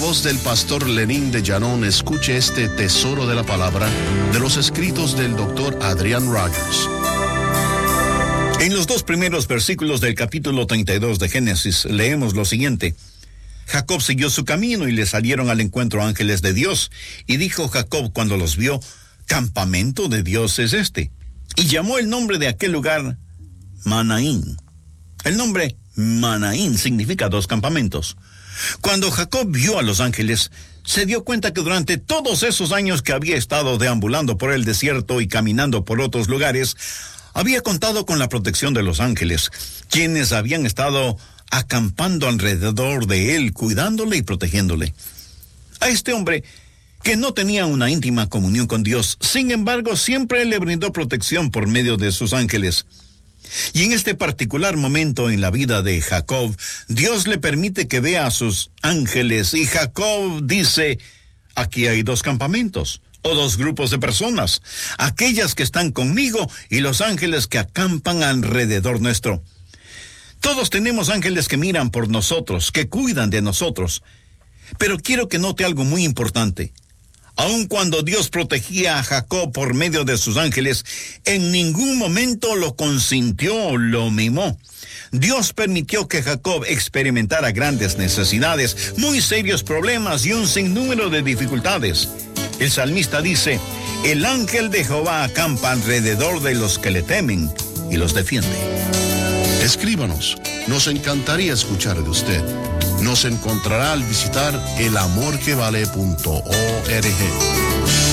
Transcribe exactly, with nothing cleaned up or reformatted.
voz del pastor Lenín de Llanón, escuche este tesoro de la palabra de los escritos del doctor Adrian Rogers. En los dos primeros versículos del capítulo treinta y dos de Génesis leemos lo siguiente. Jacob siguió su camino y le salieron al encuentro ángeles de Dios, y dijo Jacob cuando los vio: campamento de Dios es este. Y llamó el nombre de aquel lugar Manaín. El nombre Manaín significa dos campamentos. Cuando Jacob vio a los ángeles, se dio cuenta que durante todos esos años que había estado deambulando por el desierto y caminando por otros lugares, había contado con la protección de los ángeles, quienes habían estado acampando alrededor de él, cuidándole y protegiéndole. A este hombre, que no tenía una íntima comunión con Dios, sin embargo, siempre le brindó protección por medio de sus ángeles. Y en este particular momento en la vida de Jacob, Dios le permite que vea a sus ángeles, y Jacob dice: aquí hay dos campamentos, o dos grupos de personas, aquellas que están conmigo y los ángeles que acampan alrededor nuestro. Todos tenemos ángeles que miran por nosotros, que cuidan de nosotros. Pero quiero que note algo muy importante. Aun cuando Dios protegía a Jacob por medio de sus ángeles, en ningún momento lo consintió o lo mimó. Dios permitió que Jacob experimentara grandes necesidades, muy serios problemas y un sinnúmero de dificultades. El salmista dice: el ángel de Jehová acampa alrededor de los que le temen y los defiende. Escríbanos, nos encantaría escuchar de usted. Nos encontrará al visitar el amor que vale punto org.